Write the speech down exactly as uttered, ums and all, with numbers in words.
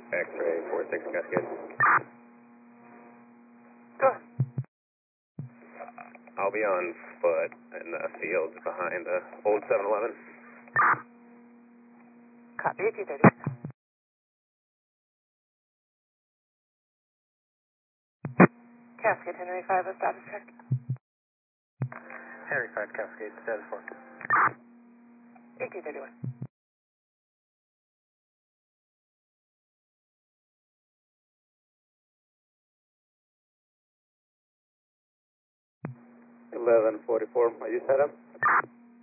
X-ray four six Cascade. Go ahead. I'll be on foot in the field behind the old seven eleven. Copy, eighteen thirty. Cascade, Henry five, a status check. Henry five, Cascade, status four. eighteen thirty-one. eleven forty-four, are you set up?